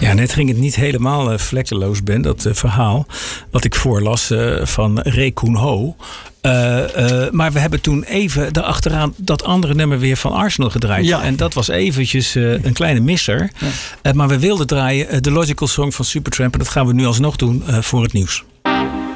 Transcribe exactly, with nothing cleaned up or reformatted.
Ja, net ging het niet helemaal uh, vlekkeloos, Ben, dat uh, verhaal wat ik voorlas uh, van Ray Koen Ho. Uh, uh, maar we hebben toen even daarachteraan dat andere nummer weer van Arsenal gedraaid. Ja. En dat was eventjes uh, een kleine misser. Ja. Uh, maar we wilden draaien uh, de Logical Song van Supertramp. En dat gaan we nu alsnog doen uh, voor het nieuws.